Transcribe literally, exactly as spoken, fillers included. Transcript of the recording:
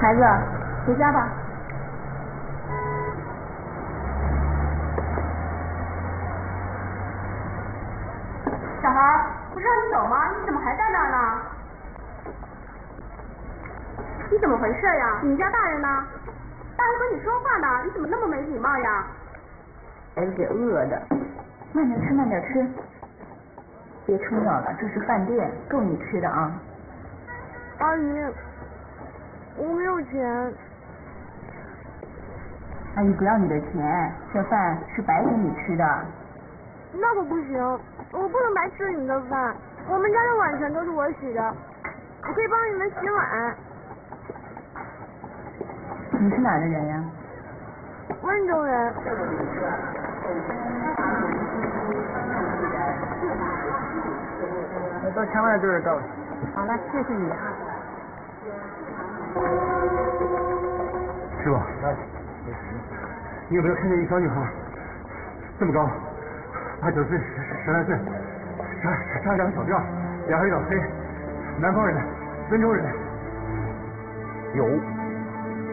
孩子，回家吧。小孩，不是让你走吗？你怎么还在那儿呢？你怎么回事呀？你们家大人呢？大人和你说话呢，你怎么那么没礼貌呀？ 孩子给饿的，慢点吃，慢点吃，别撑尿了，这是饭店，够你吃的啊。 阿姨，我没有钱。 阿姨不要你的钱，这饭是白给你吃的。 那可不行，我不能白吃你们的饭。我们家的碗全都是我洗的，我可以帮你们洗碗。 你是哪儿的人呀？ 温州人。 我到前面就是到了。 好了，谢谢你。 师傅，你有没有看见一小女孩？这么高，八九岁、十十来岁，穿穿两个小辫，脸还有点黑，南方人，温州人。 有。